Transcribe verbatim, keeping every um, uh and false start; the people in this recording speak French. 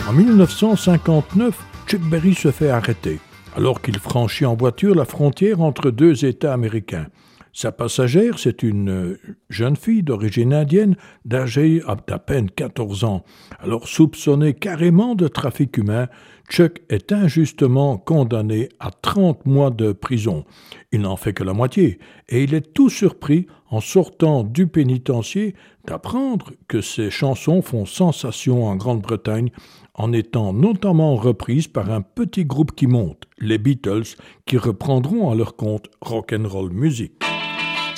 En dix-neuf cent cinquante-neuf, Chuck Berry se fait arrêter, alors qu'il franchit en voiture la frontière entre deux États américains. Sa passagère, c'est une jeune fille d'origine indienne, d'âge d'à peine quatorze ans. Alors soupçonné carrément de trafic humain, Chuck est injustement condamné à trente mois de prison. Il n'en fait que la moitié, et il est tout surpris, en sortant du pénitencier, d'apprendre que ses chansons font sensation en Grande-Bretagne, en étant notamment reprises par un petit groupe qui monte, les Beatles, qui reprendront à leur compte Rock'n'Roll Music.